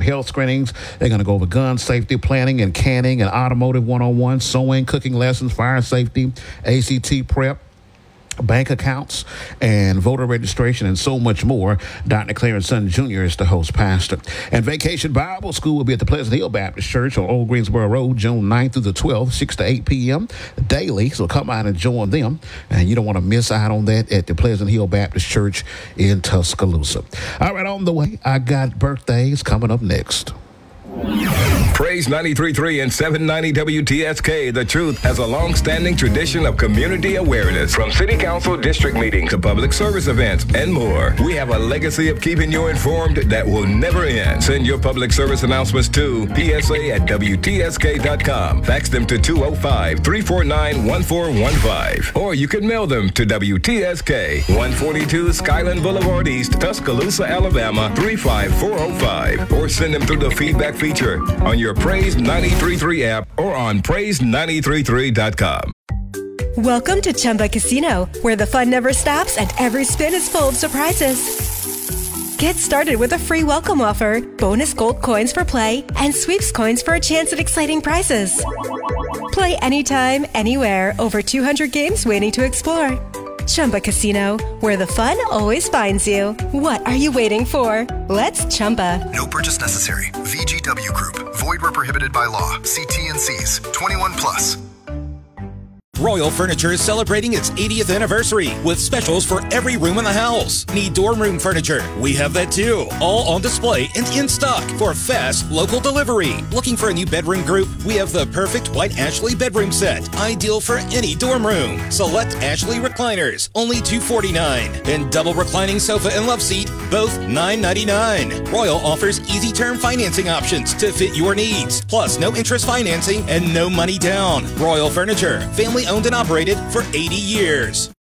health screenings. They're going to go over gun safety, planning and canning, and automotive 101, sewing, cooking lessons, fire safety, ACT prep, bank accounts, and voter registration, and so much more. Dr. Clarence Son Jr. is the host pastor. And Vacation Bible School will be at the Pleasant Hill Baptist Church on Old Greensboro Road, June 9th through the 12th, 6 to 8 p.m. daily. So come out and join them. And you don't want to miss out on that at the Pleasant Hill Baptist Church in Tuscaloosa. All right, on the way, I got birthdays coming up next. Praise 93.3 and 790 WTSK. The Truth has a long-standing tradition of community awareness. From city council district meetings to public service events and more. We have a legacy of keeping you informed that will never end. Send your public service announcements to PSA@WTSK.com. Fax them to 205-349-1415. Or you can mail them to WTSK, 142 Skyland Boulevard East, Tuscaloosa, Alabama, 35405. Or send them through the feedback feature on your Praise 93.3 app or on praise933.com. Welcome to Chumba Casino, where the fun never stops and every spin is full of surprises. Get started with a free welcome offer, bonus gold coins for play, and sweeps coins for a chance at exciting prizes. Play anytime, anywhere, over 200 games waiting to explore. Chumba Casino, where the fun always finds you. What are you waiting for? Let's Chumba. No purchase necessary. VGW Group. Void where prohibited by law. See T&Cs. 21 plus. Royal Furniture is celebrating its 80th anniversary with specials for every room in the house. Need dorm room furniture? We have that too. All on display and in stock for fast local delivery. Looking for a new bedroom group? We have the perfect white Ashley bedroom set. Ideal for any dorm room. Select Ashley recliners, only $249. And double reclining sofa and love seat, both $999. Royal offers easy term financing options to fit your needs. Plus no interest financing and no money down. Royal Furniture, family owned and operated for 80 years.